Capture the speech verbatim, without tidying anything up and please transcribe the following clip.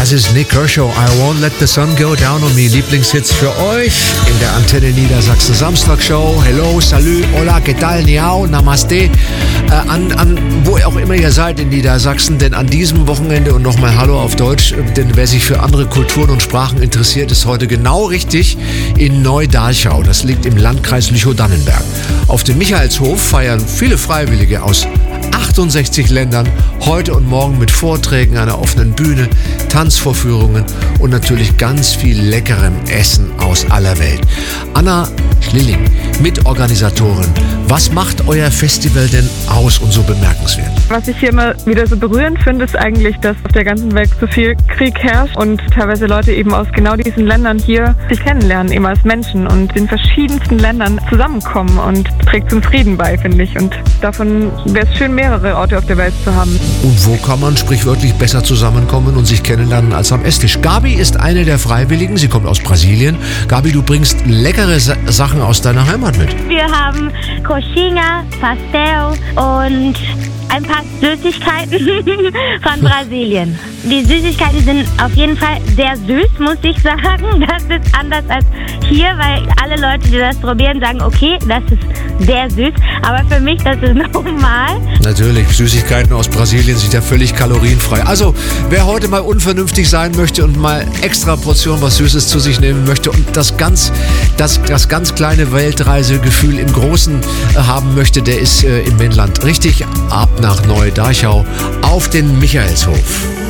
Das ist Nik Kershaw, I Won't Let the Sun Go Down on Me. Lieblingshits für euch in der Antenne Niedersachsen Samstagshow. Hello, salut, hola, que tal, niao, namaste. Äh, an, an wo auch immer ihr seid in Niedersachsen, denn an diesem Wochenende und nochmal Hallo auf Deutsch, denn wer sich für andere Kulturen und Sprachen interessiert, ist heute genau richtig in Neu-Darchau. Das liegt im Landkreis Lüchow-Dannenberg. Auf dem Michaelshof feiern viele Freiwillige aus achtundsechzig Ländern heute und morgen mit Vorträgen, einer offenen Bühne, Tanzvorführungen und natürlich ganz viel leckerem Essen aus aller Welt. Anna Schlilling, Mitorganisatorin, was macht euer Festival denn aus und so bemerkenswert? Was ich hier immer wieder so berührend finde, ist eigentlich, dass auf der ganzen Welt so viel Krieg herrscht und teilweise Leute eben aus genau diesen Ländern hier sich kennenlernen, eben als Menschen und in verschiedensten Ländern zusammenkommen und trägt zum Frieden bei, finde ich. Und davon wäre es schön, mehrere Orte auf der Welt zu haben. Und wo kann man sprichwörtlich besser zusammenkommen und sich kennenlernen als am Esstisch? Gabi ist eine der Freiwilligen, sie kommt aus Brasilien. Gabi, du bringst leckere Sa- Sachen aus deiner Heimat mit. Wir haben Coxinha, Pastel und ein paar Süßigkeiten von Brasilien. Die Süßigkeiten sind auf jeden Fall sehr süß, muss ich sagen. Das ist anders als hier, weil alle Leute, die das probieren, sagen, okay, das ist sehr süß. Aber für mich, das ist normal. Natürlich, Süßigkeiten aus Brasilien sind ja völlig kalorienfrei. Also, wer heute mal unvernünftig sein möchte und mal extra Portion was Süßes zu sich nehmen möchte und das ganz, das, das ganz kleine Weltreisegefühl im Großen äh, haben möchte, der ist äh, im Wendland richtig ab nach Neu-Darchau auf den Michaelshof.